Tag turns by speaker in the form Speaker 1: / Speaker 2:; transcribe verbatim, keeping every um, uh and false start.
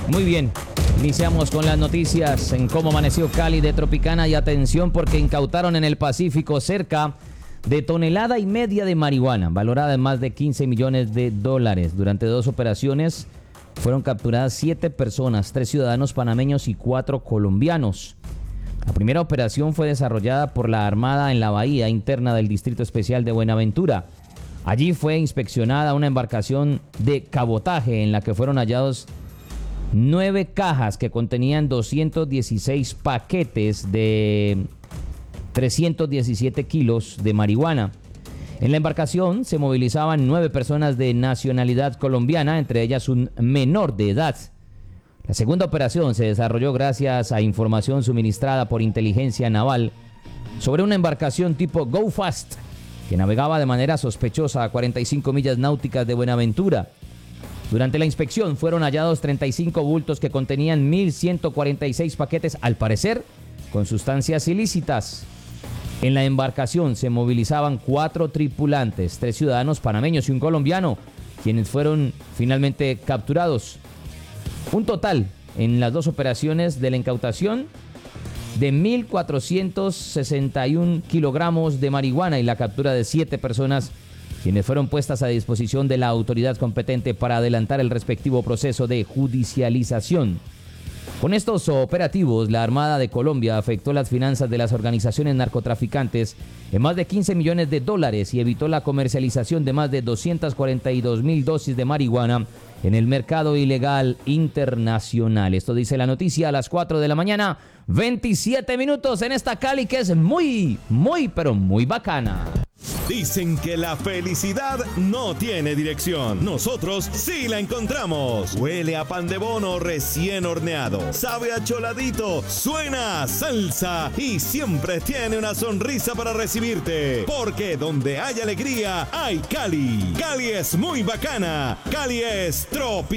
Speaker 1: Muy bien, iniciamos con las noticias en cómo amaneció Cali de Tropicana y atención porque incautaron en el Pacífico cerca de tonelada y media de marihuana, valorada en más de quince millones de dólares. Durante dos operaciones fueron capturadas siete personas, tres ciudadanos panameños y cuatro colombianos. La primera operación fue desarrollada por la Armada en la bahía interna del Distrito Especial de Buenaventura. Allí fue inspeccionada una embarcación de cabotaje en la que fueron hallados nueve cajas que contenían doscientos dieciséis paquetes de trescientos diecisiete kilos de marihuana. En la embarcación se movilizaban nueve personas de nacionalidad colombiana, entre ellas un menor de edad. La segunda operación se desarrolló gracias a información suministrada por inteligencia naval sobre una embarcación tipo Go Fast que navegaba de manera sospechosa a cuarenta y cinco millas náuticas de Buenaventura. Durante la inspección fueron hallados treinta y cinco bultos que contenían mil ciento cuarenta y seis paquetes, al parecer, con sustancias ilícitas. En la embarcación se movilizaban cuatro tripulantes, tres ciudadanos panameños y un colombiano, quienes fueron finalmente capturados. Un total en las dos operaciones de la incautación de mil cuatrocientos sesenta y uno kilogramos de marihuana y la captura de siete personas, quienes fueron puestas a disposición de la autoridad competente para adelantar el respectivo proceso de judicialización. Con estos operativos, la Armada de Colombia afectó las finanzas de las organizaciones narcotraficantes en más de quince millones de dólares y evitó la comercialización de más de doscientas cuarenta y dos mil dosis de marihuana en el mercado ilegal internacional. Esto dice la noticia a las cuatro de la mañana, veintisiete minutos en esta Cali que es muy, muy, pero muy bacana.
Speaker 2: Dicen que la felicidad no tiene dirección. Nosotros sí la encontramos. Huele a pan de bono recién horneado. Sabe a choladito. Suena a salsa. Y siempre tiene una sonrisa para recibirte. Porque donde hay alegría, hay Cali. Cali es muy bacana. Cali es tropical.